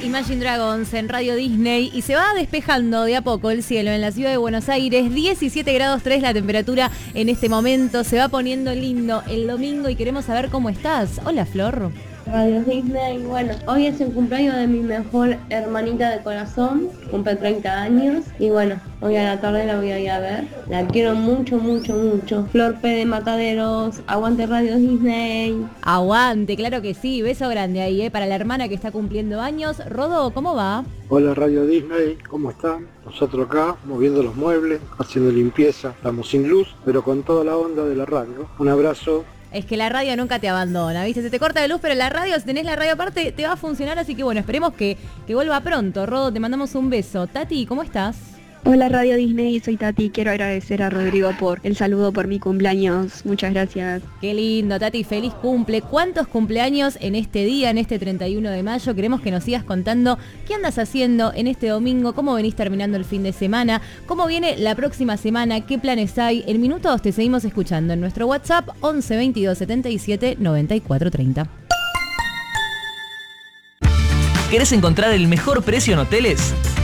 Imagine Dragons en Radio Disney y se va despejando de a poco el cielo en la ciudad de Buenos Aires. 17 grados 3 la temperatura en este momento. Se va poniendo lindo el domingo y queremos saber cómo estás. Hola, Flor. Radio Disney, bueno, hoy es el cumpleaños de mi mejor hermanita de corazón, cumple 30 años y bueno, hoy a la tarde la voy a ir a ver, la quiero mucho, mucho, mucho. Flor P de Mataderos, aguante Radio Disney. Aguante, claro que sí, beso grande ahí, para la hermana que está cumpliendo años. Rodo, ¿cómo va? Hola Radio Disney, ¿cómo están? Nosotros acá, moviendo los muebles, haciendo limpieza, estamos sin luz, pero con toda la onda de la radio. Un abrazo. Es que la radio nunca te abandona, ¿viste? Se te corta de luz, pero la radio, si tenés la radio aparte, te va a funcionar, así que bueno, esperemos que vuelva pronto. Rodo, te mandamos un beso. Tati, ¿cómo estás? Hola Radio Disney, soy Tati, quiero agradecer a Rodrigo por el saludo por mi cumpleaños, muchas gracias. Qué lindo, Tati, feliz cumple. ¿Cuántos cumpleaños en este día, en este 31 de mayo? Queremos que nos sigas contando qué andas haciendo en este domingo, cómo venís terminando el fin de semana, cómo viene la próxima semana, qué planes hay. En minutos te seguimos escuchando en nuestro WhatsApp 11 22 77 94 30. ¿Querés encontrar el mejor precio en hoteles?